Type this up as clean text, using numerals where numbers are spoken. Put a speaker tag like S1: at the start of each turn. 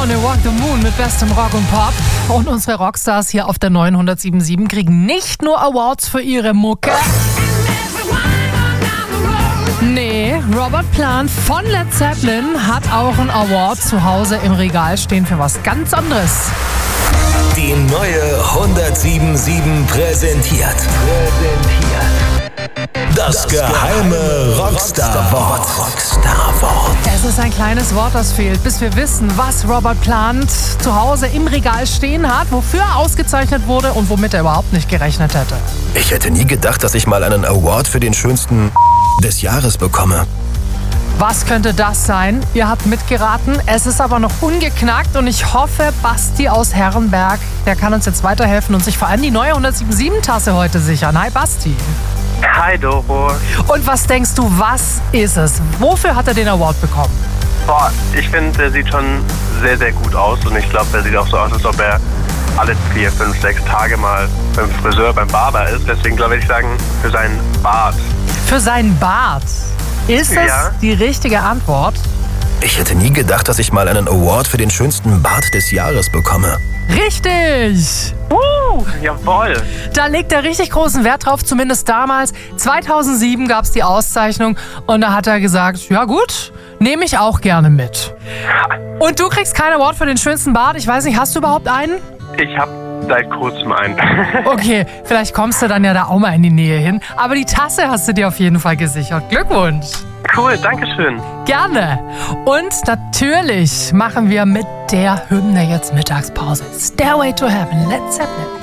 S1: Zone Walk the Moon mit bestem Rock und Pop. Und unsere Rockstars hier auf der 907.7 kriegen nicht nur Awards für ihre Mucke. Nee, Robert Plant von Led Zeppelin hat auch einen Award zu Hause im Regal stehen für was ganz anderes.
S2: Die neue 107.7 präsentiert das geheime Rockstar-Wort.
S1: Es ist ein kleines Wort, das fehlt, bis wir wissen, was Robert Plant zu Hause im Regal stehen hat, wofür er ausgezeichnet wurde und womit er überhaupt nicht gerechnet hätte.
S2: Ich hätte nie gedacht, dass ich mal einen Award für den schönsten des Jahres bekomme.
S1: Was könnte das sein? Ihr habt mitgeraten, es ist aber noch ungeknackt und ich hoffe, Basti aus Herrenberg, der kann uns jetzt weiterhelfen und sich vor allem die neue 107.7-Tasse heute sichern. Hi Basti.
S3: Hi Doro.
S1: Und was denkst du, was ist es? Wofür hat er den Award bekommen?
S3: Boah, ich finde, der sieht schon sehr, sehr gut aus und ich glaube, der sieht auch so aus, als ob er alle 4, 5, 6 Tage mal beim Friseur, beim Barber ist. Deswegen glaube ich sagen, für seinen Bart.
S1: Für seinen Bart. Ist es die richtige Antwort?
S2: Ich hätte nie gedacht, dass ich mal einen Award für den schönsten Bart des Jahres bekomme.
S1: Richtig!
S3: Jawohl.
S1: Da legt er richtig großen Wert drauf, zumindest damals. 2007 gab es die Auszeichnung und da hat er gesagt, ja gut, nehme ich auch gerne mit. Und du kriegst keinen Award für den schönsten Bart. Ich weiß nicht, hast du überhaupt einen?
S3: Ich habe seit kurzem einen.
S1: Okay, vielleicht kommst du dann ja da auch mal in die Nähe hin. Aber die Tasse hast du dir auf jeden Fall gesichert. Glückwunsch!
S3: Cool, danke schön.
S1: Gerne. Und natürlich machen wir mit der Hymne jetzt Mittagspause. Stairway to Heaven, Led Zeppelin.